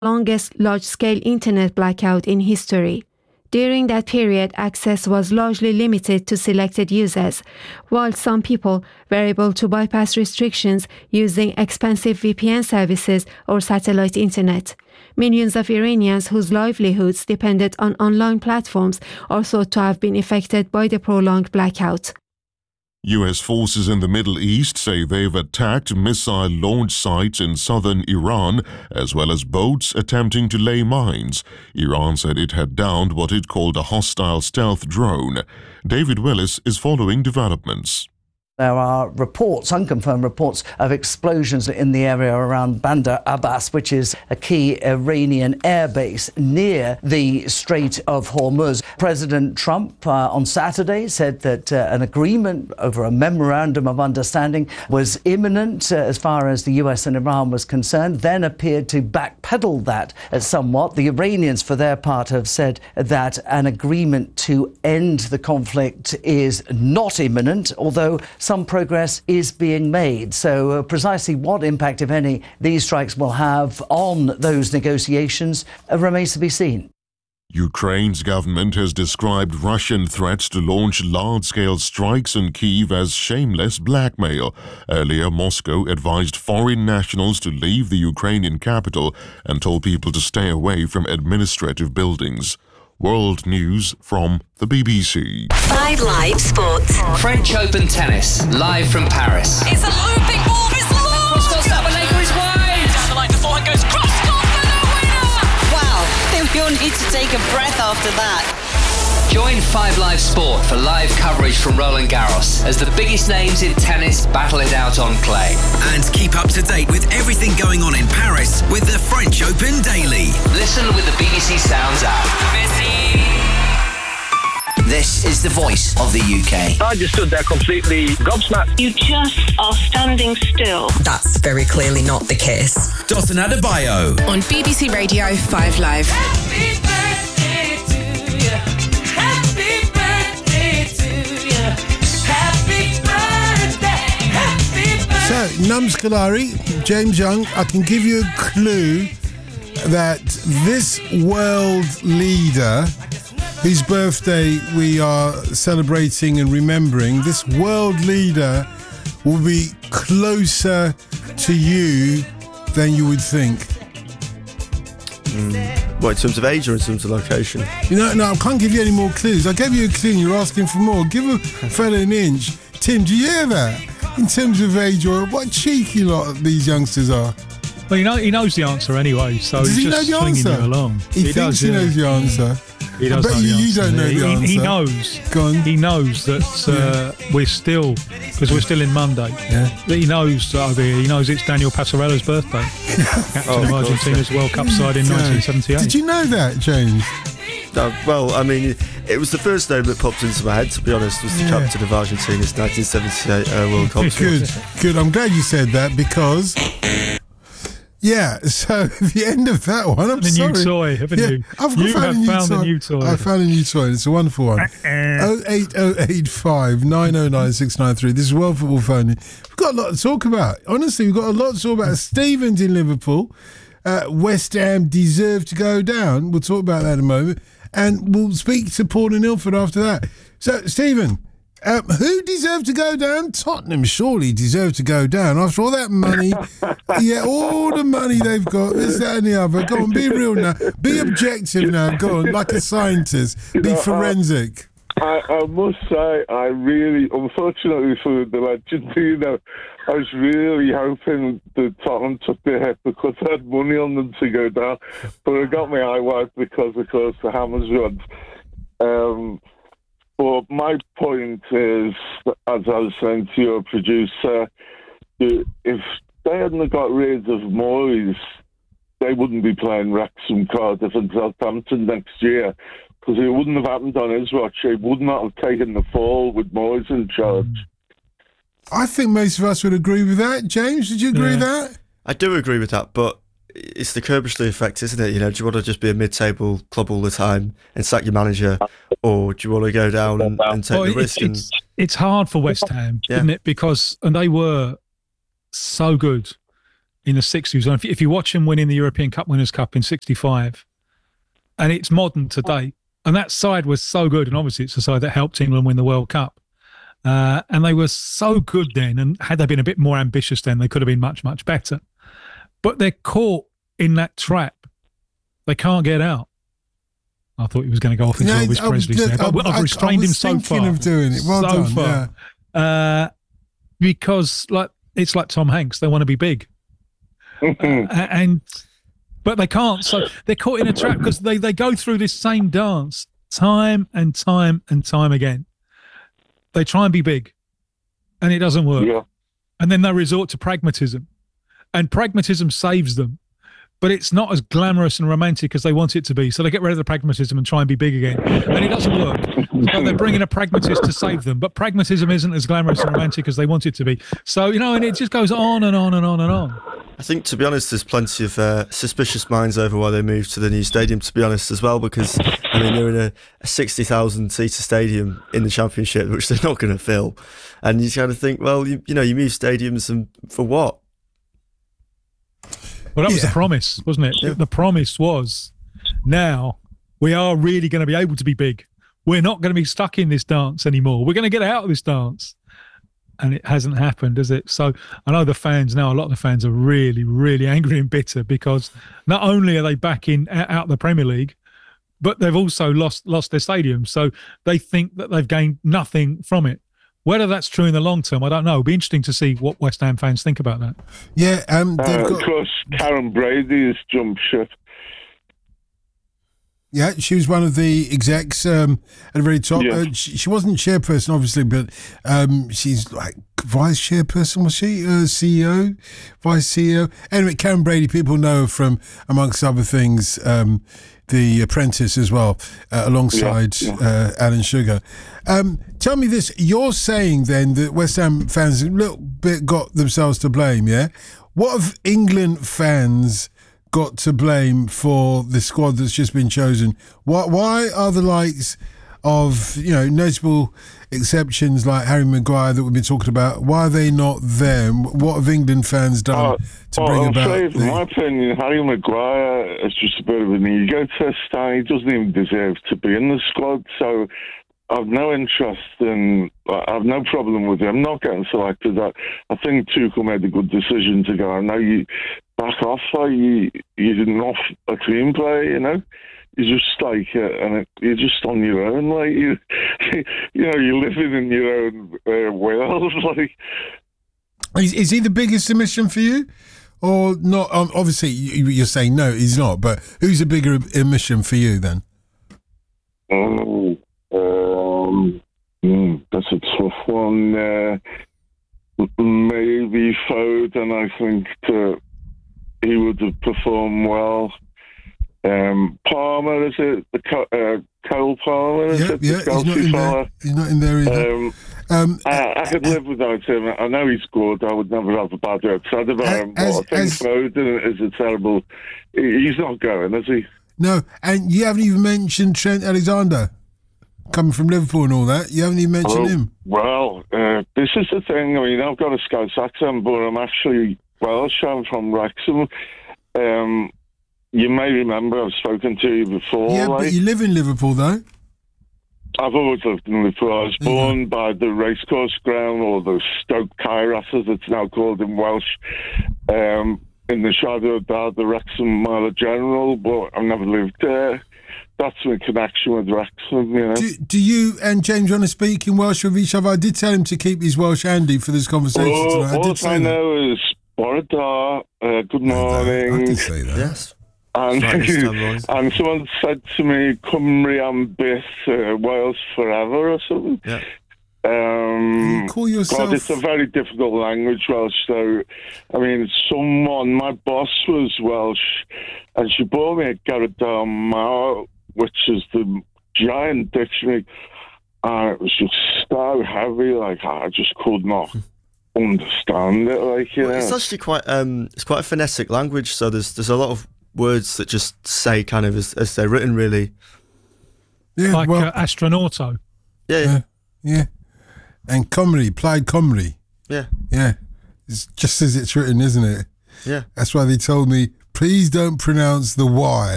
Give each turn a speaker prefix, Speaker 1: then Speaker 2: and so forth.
Speaker 1: longest large-scale internet blackout in history. During that period, access was largely limited to selected users, while some people were able to bypass restrictions using expensive VPN services or satellite internet. Millions of Iranians whose livelihoods depended on online platforms are thought to have been affected by the prolonged blackout.
Speaker 2: U.S. forces in the Middle East say they've attacked missile launch sites in southern Iran, as well as boats attempting to lay mines. Iran said it had downed what it called a hostile stealth drone. David Willis is following developments.
Speaker 3: There are reports, unconfirmed reports, of explosions in the area around Bandar Abbas, which is a key Iranian airbase near the Strait of Hormuz. President Trump on Saturday said that an agreement over a memorandum of understanding was imminent as far as the US and Iran was concerned, then appeared to backpedal that somewhat. The Iranians, for their part, have said that an agreement to end the conflict is not imminent, although some progress is being made. So precisely what impact, if any, these strikes will have on those negotiations remains to be seen.
Speaker 2: Ukraine's government has described Russian threats to launch large-scale strikes on Kyiv as shameless blackmail. Earlier, Moscow advised foreign nationals to leave the Ukrainian capital and told people to stay away from administrative buildings. World News from the BBC.
Speaker 4: 5 Live Sports.
Speaker 5: French Open tennis, live from Paris.
Speaker 6: It's a looping ball, it's long!
Speaker 5: Sabalenka is wide!
Speaker 6: Down the line, the forehand goes cross-court for the winner!
Speaker 7: Wow, I think we all need to take a breath after that.
Speaker 5: Join 5 Live Sport for live coverage from Roland Garros as the biggest names in tennis battle it out on clay.
Speaker 8: And keep up to date with everything going on in Paris with the French Open Daily.
Speaker 5: Listen with the BBC Sounds app.
Speaker 6: Messi!
Speaker 8: This is the voice of the UK.
Speaker 9: I just stood there completely gobsmacked.
Speaker 10: You just are standing still.
Speaker 7: That's very clearly not the case.
Speaker 8: Dotun Adebayo.
Speaker 6: On BBC Radio 5 Live.
Speaker 10: Happy birthday to you. Happy birthday to you. Happy birthday. Happy birthday.
Speaker 11: So, Nums Kalari, James Young, I can give you a clue that this world leader, whose birthday we are celebrating and remembering, this world leader will be closer to you than you would think.
Speaker 12: What, in terms of age or in terms of location?
Speaker 11: No, I can't give you any more clues. I gave you a clue and you're asking for more. Give a fella an inch. Tim, do you hear that? In terms of age, or what cheeky lot these youngsters are.
Speaker 13: Well, he knows the answer anyway, so
Speaker 11: does
Speaker 13: he's
Speaker 11: he
Speaker 13: just
Speaker 11: know the
Speaker 13: swinging
Speaker 11: answer?
Speaker 13: you along.
Speaker 11: He thinks he knows the answer.
Speaker 13: He does
Speaker 11: I bet
Speaker 13: know the
Speaker 11: you
Speaker 13: answer.
Speaker 11: don't know the answer.
Speaker 13: He knows.
Speaker 11: Go on.
Speaker 13: He knows that we're still, because we're still in Monday, that he knows that over here, he knows it's Daniel Passarella's birthday. Captain of Argentina's World Cup side in 1978.
Speaker 11: Did you know that, James?
Speaker 12: No, well, I mean, it was the first name that popped into my head, to be honest, was the captain of Argentina's 1978 World Cup.
Speaker 11: Good. I'm glad you said that because... Yeah, so the end of that one, I'm sorry.
Speaker 13: New toy, haven't you?
Speaker 11: I've
Speaker 13: found a new toy.
Speaker 11: I found a new toy. It's a wonderful one. 08085 909 693. This is World Football Phone. We've got a lot to talk about. Honestly, we've got a lot to talk about. Stephen's in Liverpool. West Ham deserve to go down. We'll talk about that in a moment. And we'll speak to Paul and Ilford after that. So, Stephen, who deserved to go down? Tottenham surely deserve to go down. After all that money, all the money they've got, this, that and the other. Go on, be real now. Be objective now. Go on, like a scientist. Be forensic.
Speaker 14: I must say, I really, unfortunately for the legend, I was really hoping that Tottenham took the hit because I had money on them to go down. But I got my eye wiped because, of course, the Hammers won. But my point is, as I was saying to your producer, if they hadn't got rid of Moyes, they wouldn't be playing Wrexham, Cardiff and Southampton next year. Because it wouldn't have happened on his watch. He would not have taken the fall with Moyes in charge.
Speaker 11: I think most of us would agree with that. James, did you agree with that?
Speaker 12: I do agree with that, but it's the Kirbishley effect, isn't it? Do you want to just be a mid-table club all the time and sack your manager, or do you want to go down and take the risk?
Speaker 13: It's hard for West Ham, isn't it? Because they were so good in the 60s. And if you watch them winning the European Cup Winners' Cup in 65, and it's modern today, and that side was so good, and obviously it's the side that helped England win the World Cup. And they were so good then, and had they been a bit more ambitious then, they could have been much, much better. But they're caught in that trap. They can't get out. I thought he was going to go off into Elvis Presley there, but I've restrained him so far.
Speaker 11: Of doing it. Well
Speaker 13: so
Speaker 11: done,
Speaker 13: far. Because it's like Tom Hanks, they want to be big. But they can't, so they're caught in a trap because they go through this same dance time and time and time again. They try and be big, and it doesn't work. Yeah. And then they resort to pragmatism, and pragmatism saves them. But it's not as glamorous and romantic as they want it to be. So they get rid of the pragmatism and try and be big again. And it doesn't work. But they're bringing a pragmatist to save them. But pragmatism isn't as glamorous and romantic as they want it to be. So, and it just goes on and on and on and on.
Speaker 12: I think, to be honest, there's plenty of suspicious minds over why they moved to the new stadium, to be honest, as well, because, they're in a 60,000-seater stadium in the Championship, which they're not going to fill. And you kind of think, well, you move stadiums and for what?
Speaker 13: Well, that was the promise, wasn't it? Yeah. The promise was, now we are really going to be able to be big. We're not going to be stuck in this dance anymore. We're going to get out of this dance. And it hasn't happened, has it? So I know the fans now, a lot of the fans are really, really angry and bitter because not only are they back out the Premier League, but they've also lost their stadium. So they think that they've gained nothing from it. Whether that's true in the long term, I don't know. It'll be interesting to see what West Ham fans think about that.
Speaker 11: Yeah,
Speaker 14: of course, Karen Brady has jumped ship.
Speaker 11: Yeah, she was one of the execs at the very top. Yeah. She wasn't chairperson, obviously, but she's like vice chairperson, was she? CEO? Vice CEO? Anyway, Karen Brady, people know her from, amongst other things, The Apprentice as well, alongside Alan Sugar. Tell me this, you're saying then that West Ham fans a little bit got themselves to blame, yeah? What have England fans got to blame for the squad that's just been chosen? Why are the likes of, notable exceptions like Harry Maguire that we've been talking about, why are they not there? What have England fans done to bring about?
Speaker 14: In my opinion, Harry Maguire is just a bit of an ego test. He doesn't even deserve to be in the squad, so I've no interest in, I've no problem with him not getting selected. I think Tuchel made a good decision to go. I know you back off, you didn't off a team player, You're just you're just on your own, you're living in your own world,
Speaker 11: Is he the biggest omission for you, or not? Obviously, you're saying no, he's not. But who's a bigger omission for you then?
Speaker 14: That's a tough one. Maybe Foden. I think he would have performed well. Palmer, is it? Cole Palmer, is it?
Speaker 11: Yeah, he's not in there either.
Speaker 14: I could live without him. I know he's good. I would never have a bad word said about him, but I think Foden is a terrible... He's not going, is he?
Speaker 11: No, and you haven't even mentioned Trent Alexander, coming from Liverpool and all that. You haven't even mentioned him.
Speaker 14: Well, this is the thing. I've got a Scouse accent, but I'm actually Welsh. I'm from Wrexham. You may remember I've spoken to you before.
Speaker 11: Yeah, but you live in Liverpool, though.
Speaker 14: I've always lived in Liverpool. I was born by the racecourse ground, or the Stoke Kairas, as it's now called in Welsh, in the shadow of the Wrexham Mile General, but I've never lived there. That's my connection with Wrexham,
Speaker 11: Do you and James want to speak in Welsh with each other? I did tell him to keep his Welsh handy for this conversation tonight.
Speaker 14: All I know is Bore da, good morning.
Speaker 11: I did say that.
Speaker 12: Yes.
Speaker 14: And someone said to me, Cymru am byth, Wales forever, or something.
Speaker 11: Yeah. You call yourself...
Speaker 14: God, it's a very difficult language, Welsh, so, my boss was Welsh, and she bought me a Garadar Mawr, which is the giant dictionary, and it was just so heavy, I just could not understand it,
Speaker 12: It's actually quite a phonetic language, so there's a lot of words that just say kind of as they're written, really.
Speaker 11: Yeah,
Speaker 13: astronauto.
Speaker 12: Yeah.
Speaker 11: And Cymru, Plaid Cymru.
Speaker 12: Yeah.
Speaker 11: Yeah. It's just as it's written, isn't it?
Speaker 12: Yeah.
Speaker 11: That's why they told me, please don't pronounce the Y.